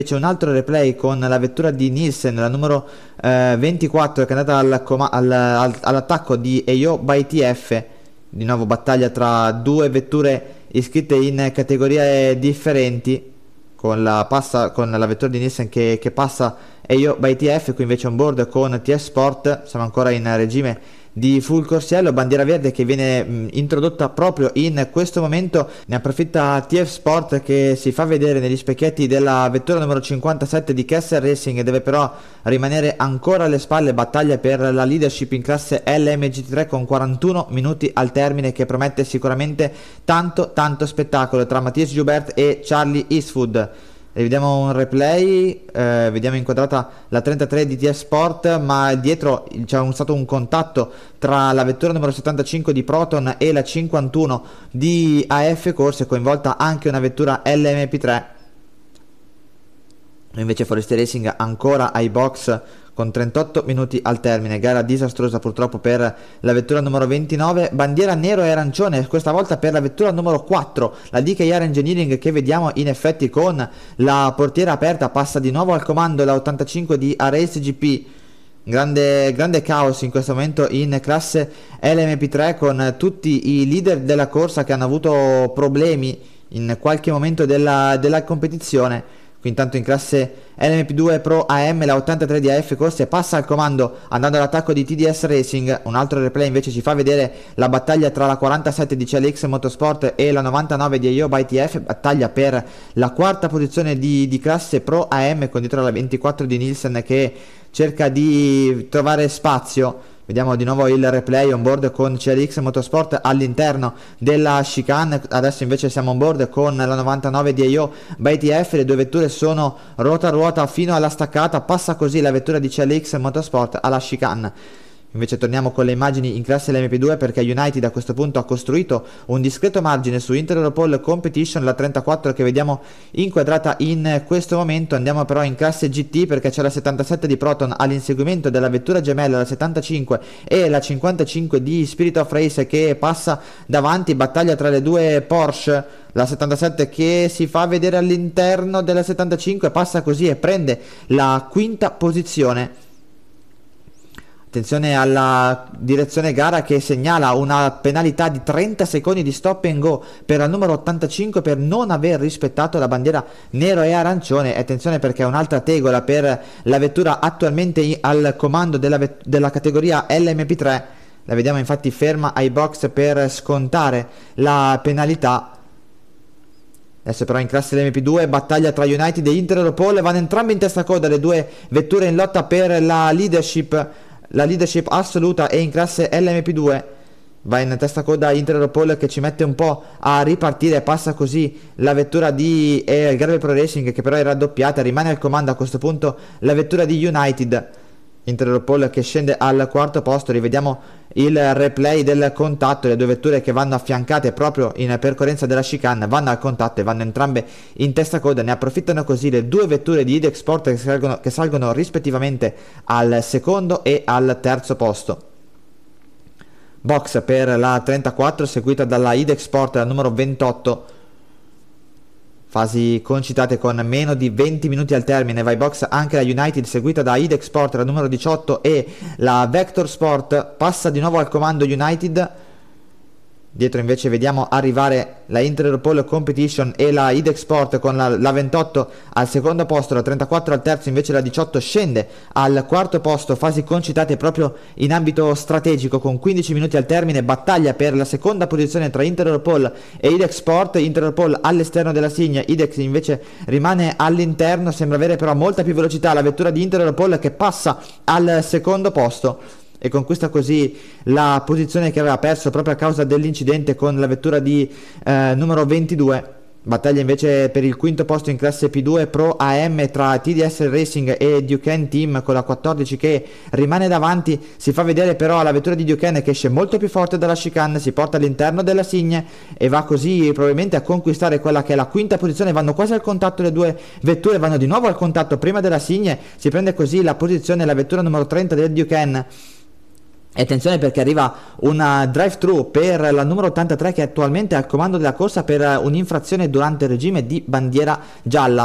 C'è un altro replay con la vettura di Nielsen, la numero 24, che è andata all'attacco di Eyo by TF. Di nuovo battaglia tra due vetture iscritte in categorie differenti, con la vettura di Nielsen che passa Eyo by TF. Qui invece on board con TF Sport, siamo ancora in regime di full corsiello, bandiera verde che viene introdotta proprio in questo momento. Ne approfitta TF Sport, che si fa vedere negli specchietti della vettura numero 57 di Kessel Racing, deve però rimanere ancora alle spalle. Battaglia per la leadership in classe LMGT3 con 41 minuti al termine, che promette sicuramente tanto spettacolo tra Matthias Joubert e Charlie Eastwood. Vediamo un replay, vediamo inquadrata la 33 di TF Sport, ma dietro c'è stato un contatto tra la vettura numero 75 di Proton e la 51 di AF Corse, coinvolta anche una vettura LMP3. Invece Forest Racing ancora ai box con 38 minuti al termine. Gara disastrosa purtroppo per la vettura numero 29, bandiera nero e arancione questa volta per la vettura numero 4, la DKR Engineering, che vediamo in effetti con la portiera aperta. Passa di nuovo al comando la 85 di Arace GP. Grande caos in questo momento in classe LMP3, con tutti i leader della corsa che hanno avuto problemi in qualche momento della competizione. Qui intanto in classe LMP2 Pro AM la 83 di AF Corse passa al comando andando all'attacco di TDS Racing. Un altro replay invece ci fa vedere la battaglia tra la 47 di CLX Motorsport e la 99 di Eyo by TF, battaglia per la quarta posizione di classe Pro AM, con dietro la 24 di Nielsen che cerca di trovare spazio. Vediamo di nuovo il replay on board con CLX Motorsport all'interno della chicane. Adesso invece siamo on board con la 99 di Eyo by TF. Le due vetture sono ruota a ruota fino alla staccata. Passa così la vettura di CLX Motorsport alla chicane. Invece torniamo con le immagini in classe LMP2, perché United a questo punto ha costruito un discreto margine su Inter Europol Competition, la 34 che vediamo inquadrata in questo momento. Andiamo però in classe GT, perché c'è la 77 di Proton all'inseguimento della vettura gemella, la 75 e la 55 di Spirit of Race, che passa davanti. Battaglia tra le due Porsche, la 77 che si fa vedere all'interno della 75, passa così e prende la quinta posizione. Attenzione alla direzione gara, che segnala una penalità di 30 secondi di stop and go per la numero 85 per non aver rispettato la bandiera nero e arancione. Attenzione, perché è un'altra tegola per la vettura attualmente al comando della categoria LMP3. La vediamo infatti ferma ai box per scontare la penalità. Adesso però in classe LMP2 battaglia tra United e Inter Europol, vanno entrambe in testa coda le due vetture in lotta per la leadership assoluta. E in classe LMP2 va in testa coda Inter Europol, che ci mette un po' a ripartire. Passa così la vettura di Gravel Pro Racing, che però è raddoppiata. Rimane al comando a questo punto la vettura di United. Inter Europol che scende al quarto posto. Rivediamo il replay del contatto. Le due vetture che vanno affiancate proprio in percorrenza della chicane vanno al contatto e vanno entrambe in testa coda. Ne approfittano così le due vetture di IDEX Sport, che salgono rispettivamente al secondo e al terzo posto. Box per la 34 seguita dalla IDEX Sport, la numero 28. Fasi concitate con meno di 20 minuti al termine. Va in box anche la United, seguita da IDEX Sport, la numero 18, e la Vector Sport. Passa di nuovo al comando United. Dietro invece vediamo arrivare la Inter Europol Competition e la IDEX Sport con la 28 al secondo posto, la 34 al terzo, invece la 18 scende al quarto posto. Fasi concitate proprio in ambito strategico con 15 minuti al termine. Battaglia per la seconda posizione tra Inter Europol e IDEX Sport. Inter Europol all'esterno della signa, IDEX invece rimane all'interno. Sembra avere però molta più velocità la vettura di Inter Europol, che passa al secondo posto e conquista così la posizione che aveva perso proprio a causa dell'incidente con la vettura di numero 22. Battaglia invece per il quinto posto in classe P2 Pro AM tra TDS Racing e Duquesne Team, con la 14 che rimane davanti. Si fa vedere però la vettura di Duquesne, che esce molto più forte dalla chicane, si porta all'interno della Signe e va così probabilmente a conquistare quella che è la quinta posizione. Vanno quasi al contatto le due vetture, vanno di nuovo al contatto prima della Signe. Si prende così la posizione la vettura numero 30 del Duquesne. E attenzione, perché arriva una drive-thru per la numero 83, che è attualmente al comando della corsa per un'infrazione durante il regime di bandiera gialla.